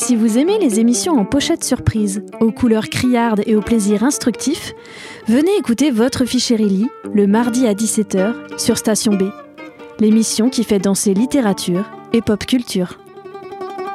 Si vous aimez les émissions en pochette surprise, aux couleurs criardes et au plaisir instructif, venez écouter Votre Fichérélie le mardi à 17h sur Station B, l'émission qui fait danser littérature et pop culture.